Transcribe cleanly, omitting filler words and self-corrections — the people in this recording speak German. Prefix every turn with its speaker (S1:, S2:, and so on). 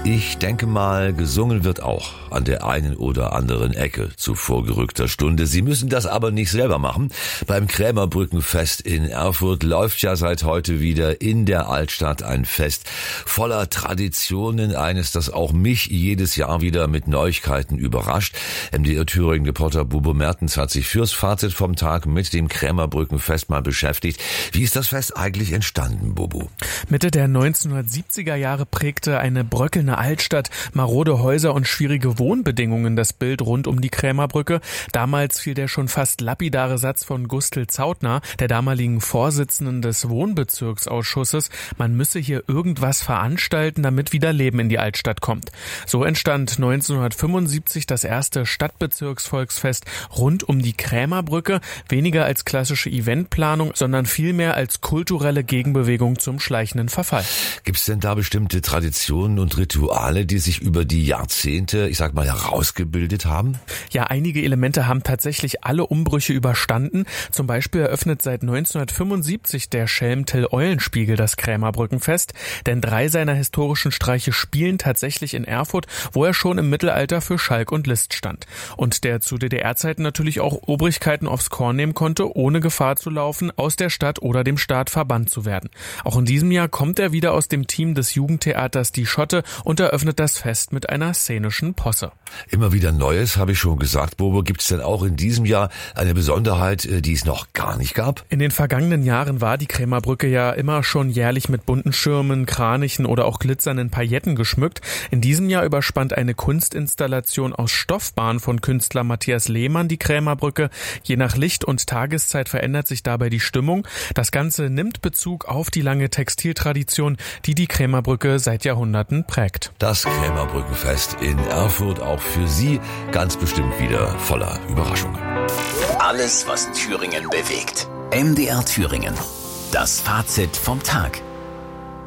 S1: Ich denke mal, gesungen wird auch an der einen oder anderen Ecke zu vorgerückter Stunde. Sie müssen das aber nicht selber machen. Beim Krämerbrückenfest in Erfurt läuft ja seit heute wieder in der Altstadt ein Fest voller Traditionen. Eines, das auch mich jedes Jahr wieder mit Neuigkeiten überrascht. MDR Thüringen-Reporter Bobo Mertens hat sich fürs Fazit vom Tag mit dem Krämerbrückenfest mal beschäftigt. Wie ist das Fest eigentlich entstanden, Bobo?
S2: Mitte der 1970er Jahre prägte eine bröckelnde Altstadt, marode Häuser und schwierige Wohnbedingungen das Bild rund um die Krämerbrücke. Damals fiel der schon fast lapidare Satz von Gustl Zautner, der damaligen Vorsitzenden des Wohnbezirksausschusses, man müsse hier irgendwas veranstalten, damit wieder Leben in die Altstadt kommt. So entstand 1975 das erste Stadtbezirksvolksfest rund um die Krämerbrücke, weniger als klassische Eventplanung, sondern vielmehr als kulturelle Gegenbewegung zum schleichenden Verfall.
S1: Gibt es denn da bestimmte Traditionen und Rituale, die sich über die Jahrzehnte, ich sag mal, herausgebildet haben?
S2: Ja, einige Elemente haben tatsächlich alle Umbrüche überstanden. Zum Beispiel eröffnet seit 1975 der Schelm-Till-Eulenspiegel das Krämerbrückenfest, denn 3 seiner historischen Streiche spielen tatsächlich in Erfurt, wo er schon im Mittelalter für Schalk und List stand. Und der zu DDR-Zeiten natürlich auch Obrigkeiten aufs Korn nehmen konnte, ohne Gefahr zu laufen, aus der Stadt oder dem Staat verbannt zu werden. Auch in diesem Jahr kommt er wieder aus dem Team des Jugendtheaters Die Schotte und eröffnet das Fest mit einer szenischen Posse.
S1: Immer wieder Neues, habe ich schon gesagt, Bobo. Gibt es denn auch in diesem Jahr eine Besonderheit, die es noch gar nicht gab?
S2: In den vergangenen Jahren war die Krämerbrücke ja immer schon jährlich mit bunten Schirmen, Kranichen oder auch glitzernden Pailletten geschmückt. In diesem Jahr überspannt eine Kunstinstallation aus Stoffbahn von Künstler Matthias Lehmann die Krämerbrücke. Je nach Licht und Tageszeit verändert sich dabei die Stimmung. Das Ganze nimmt Bezug auf die lange Textiltradition, die die Krämerbrücke seit Jahrhunderten prägt.
S1: Das Krämerbrückenfest in Erfurt auch für Sie ganz bestimmt wieder voller Überraschungen.
S3: Alles, was Thüringen bewegt. MDR Thüringen. Das Fazit vom Tag.